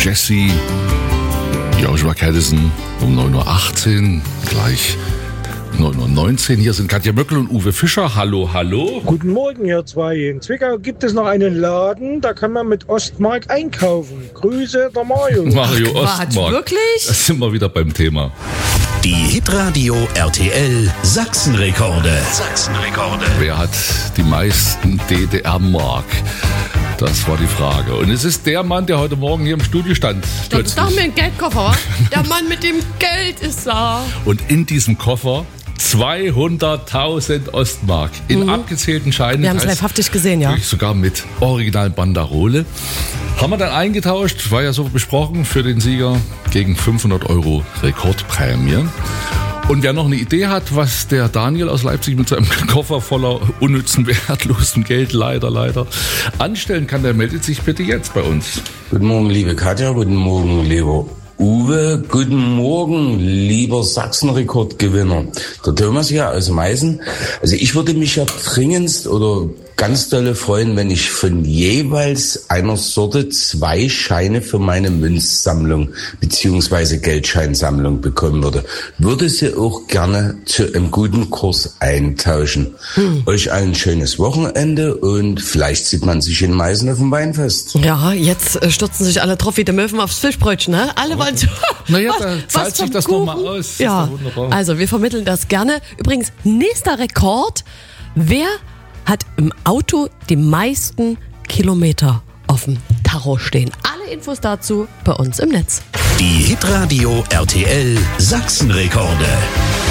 Jesse, Joshua Caddison um 9.18 Uhr, gleich 9.19 Uhr. Hier sind Katja Möckel und Uwe Fischer. Hallo, hallo. Guten Morgen, ihr zwei. In Zwickau gibt es noch einen Laden, da kann man mit Ostmark einkaufen. Grüße, der Mario. Mario Quatsch, Ostmark. wirklich? Da sind wir wieder beim Thema. Die Hitradio RTL Sachsenrekorde. Wer hat die meisten DDR-Mark? Das war die Frage. Und es ist der Mann, der heute Morgen hier im Studio stand. Ich glaube, das ist doch mir ein Geldkoffer, wa? Der Mann mit dem Geld ist da. Und in diesem Koffer 200.000 Ostmark in abgezählten Scheinen. Wir haben es leibhaftig gesehen, ja. Sogar mit originalen Banderole. Haben wir dann eingetauscht, war ja so besprochen, für den Sieger gegen 500 € Rekordprämie. Und wer noch eine Idee hat, was der Daniel aus Leipzig mit seinem Koffer voller unnützen, wertlosen Geld leider anstellen kann, der meldet sich bitte jetzt bei uns. Guten Morgen, liebe Katja, guten Morgen, lieber Uwe, guten Morgen, lieber Sachsenrekordgewinner. Der Thomas hier aus Meißen. Also ich würde mich ja dringendst oder ganz dolle freuen, wenn ich von jeweils einer Sorte 2 Scheine für meine Münzsammlung beziehungsweise Geldscheinsammlung bekommen würde. Würde sie auch gerne zu einem guten Kurs eintauschen. Euch allen schönes Wochenende und vielleicht sieht man sich in Meißen auf dem Weinfest. Ja, jetzt stürzen sich alle drauf wie der Möwen aufs Fischbrötchen, ne? Alle wollen so. Naja, da zahlt sich das Kuchen. nochmal aus. Ja, ist doch wunderbar. also wir vermitteln das gerne. Übrigens, nächster Rekord. Wer hat im Auto die meisten Kilometer auf dem Tacho stehen? Alle Infos dazu bei uns im Netz. Die Hitradio RTL Sachsenrekorde.